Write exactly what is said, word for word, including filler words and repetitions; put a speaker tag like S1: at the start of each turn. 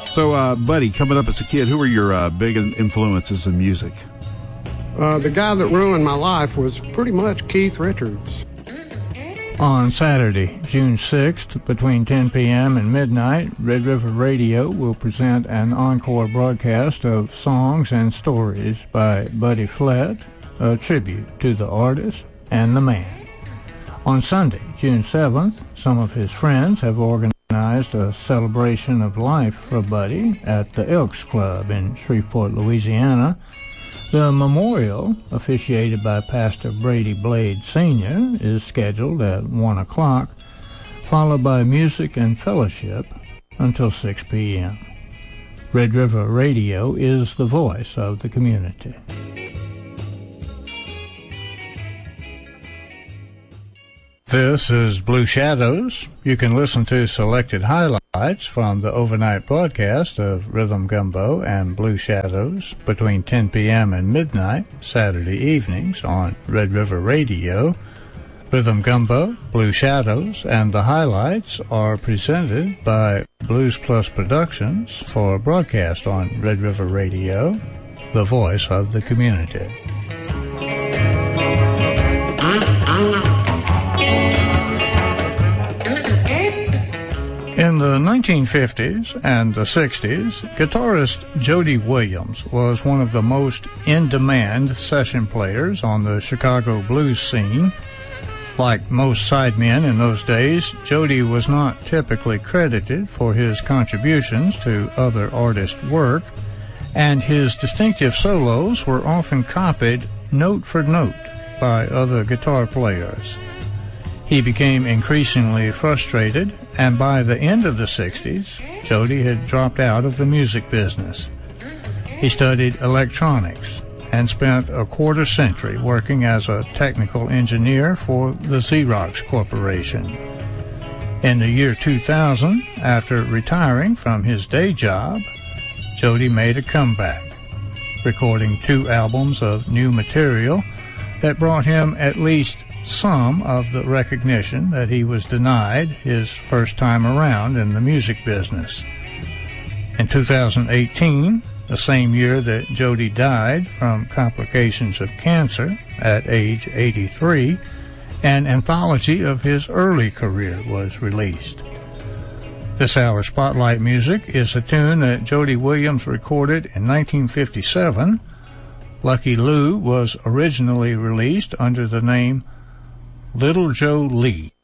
S1: So, uh, Buddy, coming up as a kid, who were your uh, big influences in music?
S2: Uh, the guy that ruined my life was pretty much Keith Richards.
S3: On Saturday, June sixth, between ten p.m. and midnight, Red River Radio will present an encore broadcast of songs and stories by Buddy Flett, a tribute to the artist and the man. On Sunday, June seventh, some of his friends have organized a celebration of life for Buddy at the Elks Club in Shreveport, Louisiana. The memorial, officiated by Pastor Brady Blade Senior, is scheduled at one o'clock, followed by music and fellowship until six p.m. Red River Radio is the voice of the community. This is Blue Shadows. You can listen to selected highlights from the overnight broadcast of Rhythm Gumbo and Blue Shadows between ten p.m. and midnight Saturday evenings on Red River Radio. Rhythm Gumbo, Blue Shadows, and the highlights are presented by Blues Plus Productions for broadcast on Red River Radio, the voice of the community. In the nineteen fifties and the sixties, guitarist Jody Williams was one of the most in-demand session players on the Chicago blues scene. Like most sidemen in those days, Jody was not typically credited for his contributions to other artists' work, and his distinctive solos were often copied note for note by other guitar players. He became increasingly frustrated, and by the end of the sixties, Jody had dropped out of the music business. He studied electronics and spent a quarter century working as a technical engineer for the Xerox Corporation. In the year two thousand, after retiring from his day job, Jody made a comeback, recording two albums of new material that brought him at least some of the recognition that he was denied his first time around in the music business. In two thousand eighteen, the same year that Jody died from complications of cancer at age eighty-three, an anthology of his early career was released. This hour's Spotlight Music is a tune that Jody Williams recorded in nineteen fifty-seven. Lucky Lou was originally released under the name Little Joe Lee.